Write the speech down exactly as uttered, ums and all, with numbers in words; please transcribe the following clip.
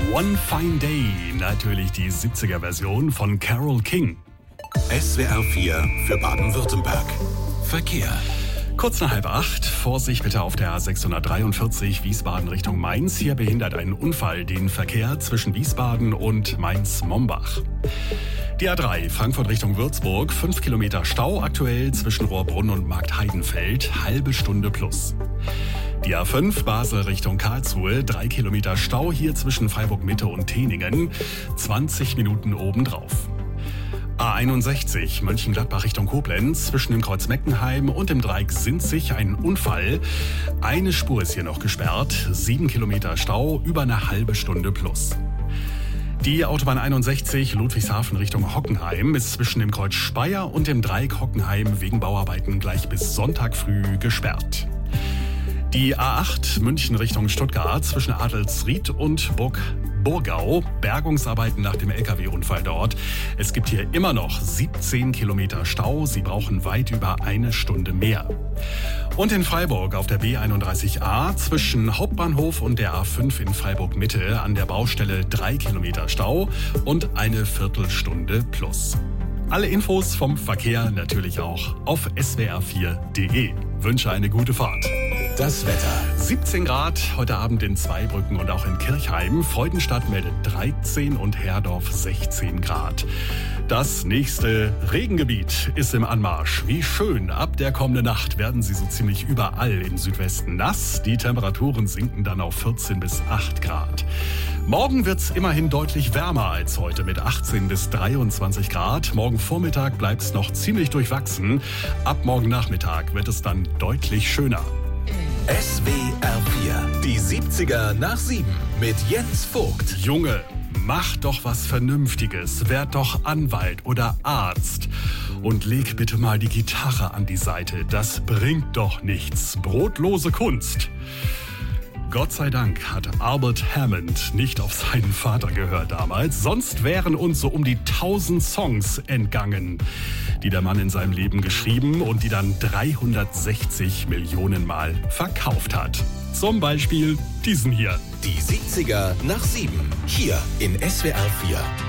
One Fine Day, natürlich die siebziger-Version von Carole King. S W R vier für Baden-Württemberg. Verkehr. Kurz nach halb acht, Vorsicht bitte auf der A sechshundertdreiundvierzig Wiesbaden Richtung Mainz. Hier behindert ein Unfall den Verkehr zwischen Wiesbaden und Mainz-Mombach. Die A drei, Frankfurt Richtung Würzburg, fünf Kilometer Stau aktuell zwischen Rohrbrunn und Marktheidenfeld, halbe Stunde plus. Die A fünf, Basel Richtung Karlsruhe, drei Kilometer Stau hier zwischen Freiburg-Mitte und Teningen, zwanzig Minuten obendrauf. A einundsechzig, Mönchengladbach Richtung Koblenz, zwischen dem Kreuz Meckenheim und dem Dreieck Sinzig ein Unfall. Eine Spur ist hier noch gesperrt, sieben Kilometer Stau, über eine halbe Stunde plus. Die Autobahn einundsechzig, Ludwigshafen Richtung Hockenheim, ist zwischen dem Kreuz Speyer und dem Dreieck Hockenheim wegen Bauarbeiten gleich bis Sonntag früh gesperrt. Die A acht, München Richtung Stuttgart, zwischen Adelsried und Burg Burgau, Bergungsarbeiten nach dem L K W-Unfall dort. Es gibt hier immer noch siebzehn Kilometer Stau. Sie brauchen weit über eine Stunde mehr. Und in Freiburg auf der B einunddreißig A zwischen Hauptbahnhof und der A fünf in Freiburg-Mitte an der Baustelle drei Kilometer Stau und eine Viertelstunde plus. Alle Infos vom Verkehr natürlich auch auf S W R vier punkt de. Wünsche eine gute Fahrt. Das Wetter. siebzehn Grad heute Abend in Zweibrücken und auch in Kirchheim. Freudenstadt meldet dreizehn und Herdorf sechzehn Grad. Das nächste Regengebiet ist im Anmarsch. Wie schön, ab der kommenden Nacht werden sie so ziemlich überall im Südwesten nass. Die Temperaturen sinken dann auf vierzehn bis acht Grad. Morgen wird's immerhin deutlich wärmer als heute mit achtzehn bis dreiundzwanzig Grad. Morgen Vormittag bleibt's noch ziemlich durchwachsen. Ab morgen Nachmittag wird es dann deutlich schöner. S W R vier, die siebziger nach sieben mit Jens Vogt. Junge, mach doch was Vernünftiges, werd doch Anwalt oder Arzt. Und leg bitte mal die Gitarre an die Seite, das bringt doch nichts. Brotlose Kunst. Gott sei Dank hat Albert Hammond nicht auf seinen Vater gehört damals, sonst wären uns so um die tausend Songs entgangen, die der Mann in seinem Leben geschrieben und die dann dreihundertsechzig Millionen Mal verkauft hat. Zum Beispiel diesen hier. Die siebziger nach sieben, hier in S W R vier.